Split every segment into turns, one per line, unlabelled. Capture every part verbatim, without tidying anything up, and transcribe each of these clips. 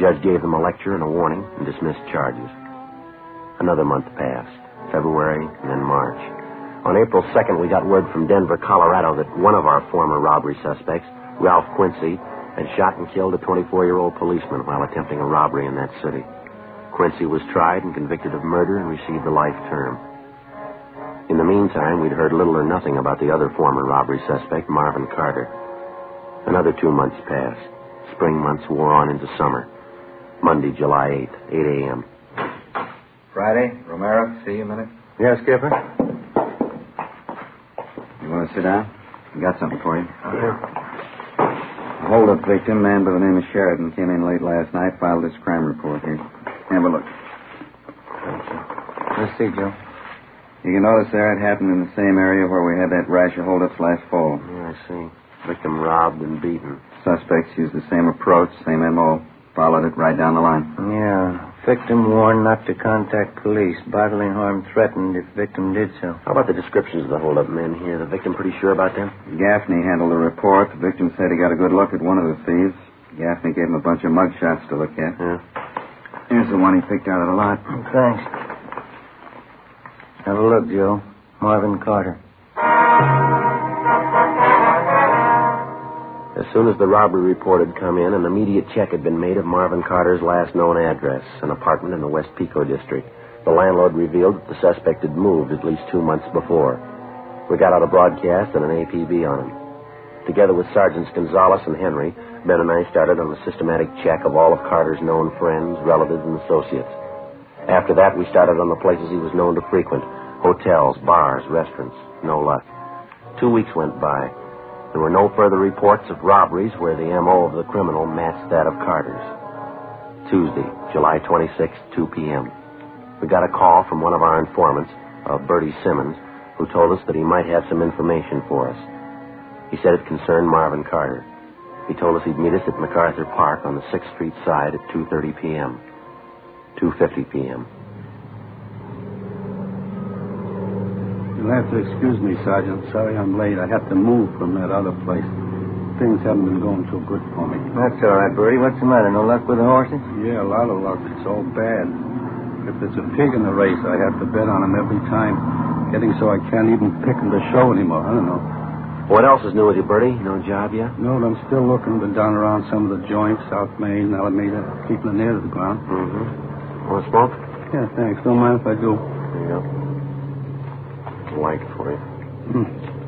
The judge gave them a lecture and a warning and dismissed charges. Another month passed, February and then March. On April second, we got word from Denver, Colorado, that one of our former robbery suspects, Ralph Quincy, had shot and killed a twenty-four-year-old policeman while attempting a robbery in that city. Quincy was tried and convicted of murder and received a life term. In the meantime, we'd heard little or nothing about the other former robbery suspect, Marvin Carter. Another two months passed. Spring months wore on into summer. Monday, July eighth, eight a.m.
Friday, Romero, see you a minute.
Yes, Skipper?
You want to sit down? I got something for you.
Oh, yeah.
A hold-up victim, man by the name of Sheridan, came in late last night, filed this crime report here. Have a look.
Let's see, Joe.
You can notice there it happened in the same area where we had that rash of hold-ups last fall.
Yeah, I see. Victim robbed and beaten.
Suspects used the same approach, same M O. Followed it right down the line.
Yeah. Victim warned not to contact police. Bodily harm threatened if victim did so.
How about the descriptions of the hold-up men here? The victim pretty sure about them?
Gaffney handled the report. The victim said he got a good look at one of the thieves. Gaffney gave him a bunch of mug shots to look at.
Yeah.
Here's the one he picked out of the lot.
Thanks. Have a look, Joe. Marvin Carter.
As soon as the robbery report had come in, an immediate check had been made of Marvin Carter's last known address, an apartment in the West Pico district. The landlord revealed that the suspect had moved at least two months before. We got out a broadcast and an A P B on him. Together with Sergeants Gonzalez and Henry, Ben and I started on a systematic check of all of Carter's known friends, relatives, and associates. After that, we started on the places he was known to frequent: hotels, bars, restaurants. No luck. Two weeks went by. There were no further reports of robberies where the M O of the criminal matched that of Carter's. Tuesday, July twenty-sixth, two p.m. We got a call from one of our informants, uh, Bertie Simmons, who told us that he might have some information for us. He said it concerned Marvin Carter. He told us he'd meet us at MacArthur Park on the sixth Street side at two thirty p.m. two fifty p.m.
You'll have to excuse me, Sergeant. Sorry I'm late. I had to move from that other place. Things haven't been going too good for me.
That's all right, Bertie. What's the matter? No luck with the horses?
Yeah, a lot of luck. It's all bad. If there's a pig in the race, I have to bet on him every time. Getting so I can't even pick him to show anymore. I don't know.
What else is new with you, Bertie? No job yet?
No, I'm still looking. Been down around some of the joints, South Main, Alameda, keeping it near to the ground.
Mm-hmm. Want a smoke?
Yeah, thanks. Don't mind if I do.
There you go. Light for you.
Hmm.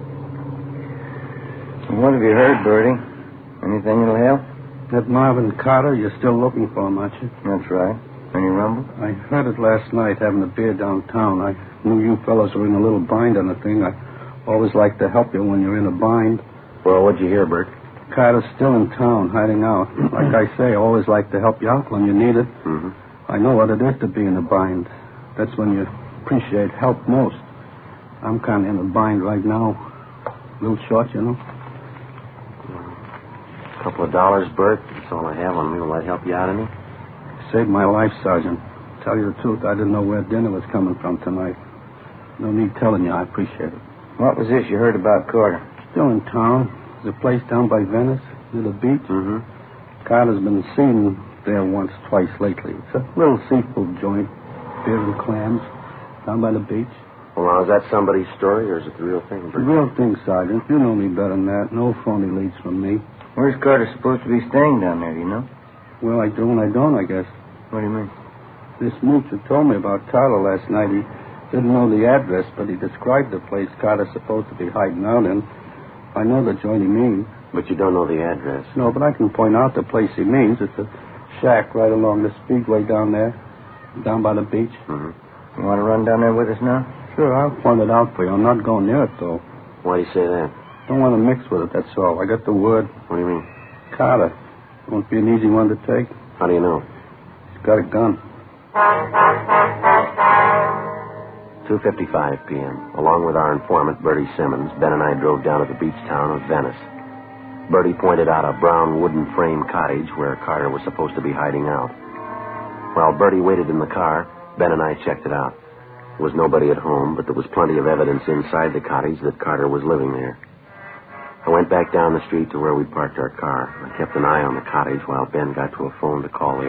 What have you heard, Bertie? Anything that'll help?
That Marvin Carter, you're still looking for him, aren't you?
That's right. Any rumble?
I heard it last night having a beer downtown. I knew you fellows were in a little bind on the thing. I always like to help you when you're in a bind.
Well, what'd you hear, Bert?
Carter's still in town, hiding out. Like I say, I always like to help you out when you need it.
Mm-hmm.
I know what it is to be in a bind. That's when you appreciate help most. I'm kind of in a bind right now. A little short, you know.
A couple of dollars, Bert. That's all I have on me. Will that help you out any?
Saved my life, Sergeant. Tell you the truth, I didn't know where dinner was coming from tonight. No need telling you. I appreciate it.
What was this you heard about Carter?
Still in town. There's a place down by Venice, near the beach.
Mm-hmm.
Carter's been seen there once, twice lately. It's a little seafood joint, beer and clams, down by the beach.
Well, now, is that somebody's story, or is it the real thing,
The
Bert?
real thing, Sergeant. You know me better than that. No phony leads from me.
Where's Carter supposed to be staying down there, do you know?
Well, I do and I don't, I guess.
What do you mean?
This mooch who told me about Carter last night, he didn't know the address, but he described the place Carter's supposed to be hiding out in. I know the joint he means.
But you don't know the address.
No, but I can point out the place he means. It's a shack right along the speedway down there, down by the beach.
Mm-hmm.
You want to run down there with us now?
Sure, I'll point it out for you. I'm not going near it, though.
Why do you say that?
Don't want to mix with it, that's all. I got the word.
What do you mean?
Carter. Won't be an easy one to take.
How do you know?
He's got a gun.
two fifty-five p.m. Along with our informant, Bertie Simmons, Ben and I drove down to the beach town of Venice. Bertie pointed out a brown wooden frame cottage where Carter was supposed to be hiding out. While Bertie waited in the car, Ben and I checked it out. There was nobody at home, but there was plenty of evidence inside the cottage that Carter was living there. I went back down the street to where we'd parked our car. I kept an eye on the cottage while Ben got to a phone to call the